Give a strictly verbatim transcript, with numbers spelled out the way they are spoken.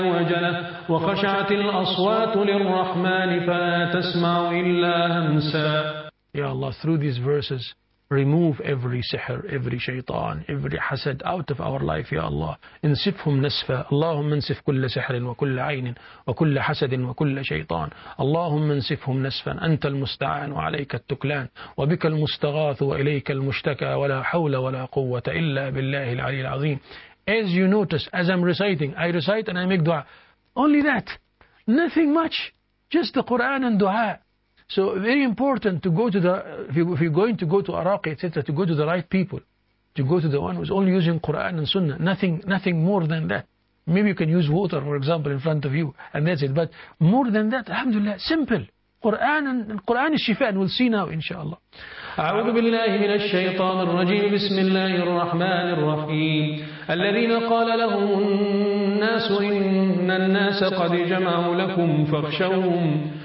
وجله وخشعت الأصوات للرحمن فلا تسمع إلا همسا. Ya Allah, through these verses, remove every sihr, every shaitan, every hasad out of our life, Ya Allah. انسفهم نسفا. اللهم انسف كل سحر وكل عين وكل حسد وكل شيطان. اللهم انسفهم نسفا. أنت المستعان وعليك التكلان وبك المستغاث وإليك المشتكى ولا حول ولا قوة إلا بالله العلي العظيم. As you notice, as I'm reciting, I recite and I make dua. Only that. Nothing much. Just the Quran and dua. So very important to go to the, if, you, if you're going to go to Iraqi, et cetera, to go to the right people. To go to the one who's only using Quran and Sunnah. Nothing, nothing more than that. Maybe you can use water, for example, in front of you, and that's it. But more than that, alhamdulillah, simple. Quran and Quran is shifa, and we'll see now, inshallah. أعوذ بالله من الشيطان الرجيم. بسم الله الرحمن الرحيم. الذين قال لهم الناس إن الناس قد جمعوا لكم فاخشوهم